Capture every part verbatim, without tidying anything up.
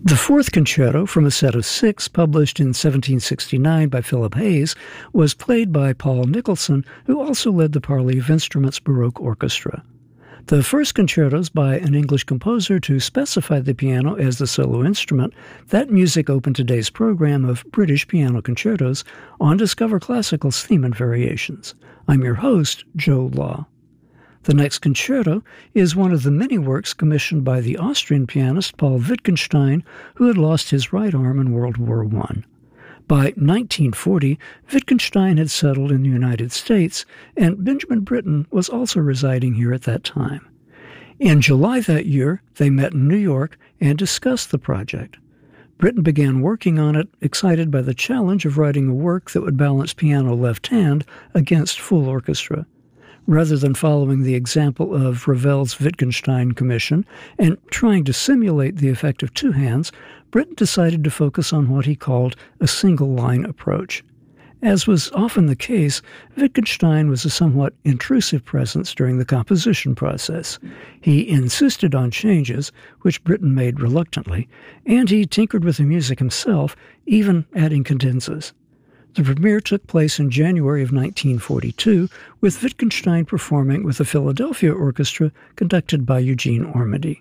The fourth concerto, from a set of six published in seventeen sixty-nine by Philip Hayes, was played by Paul Nicholson, who also led the Parley of Instruments Baroque Orchestra. The first concertos by an English composer to specify the piano as the solo instrument, that music opened today's program of British piano concertos on Discover Classical's Theme and Variations. I'm your host, Joe Law. The next concerto is one of the many works commissioned by the Austrian pianist Paul Wittgenstein, who had lost his right arm in World War One. By nineteen forty, Wittgenstein had settled in the United States, and Benjamin Britten was also residing here at that time. In July that year, they met in New York and discussed the project. Britten began working on it, excited by the challenge of writing a work that would balance piano left hand against full orchestra. Rather than following the example of Ravel's Wittgenstein Commission and trying to simulate the effect of two hands, Britten decided to focus on what he called a single-line approach. As was often the case, Wittgenstein was a somewhat intrusive presence during the composition process. He insisted on changes, which Britten made reluctantly, and he tinkered with the music himself, even adding cadenzas. The premiere took place in January of nineteen forty-two, with Wittgenstein performing with the Philadelphia Orchestra conducted by Eugene Ormandy.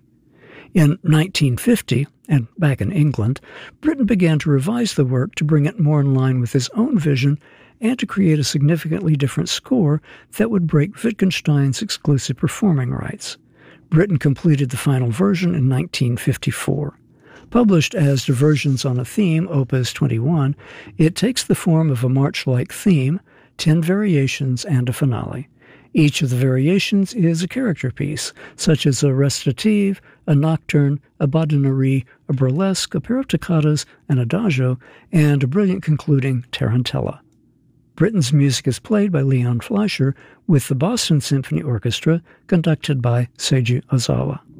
In nineteen fifty, and back in England, Britten began to revise the work to bring it more in line with his own vision and to create a significantly different score that would break Wittgenstein's exclusive performing rights. Britten completed the final version in nineteen fifty-four. Published as Diversions on a Theme, Opus twenty-one, it takes the form of a march-like theme, ten variations, and a finale. Each of the variations is a character piece, such as a recitative, a nocturne, a badinnerie, a burlesque, a pair of toccatas, an adagio, and a brilliant concluding tarantella. Britten's music is played by Leon Fleischer with the Boston Symphony Orchestra, conducted by Seiji Ozawa.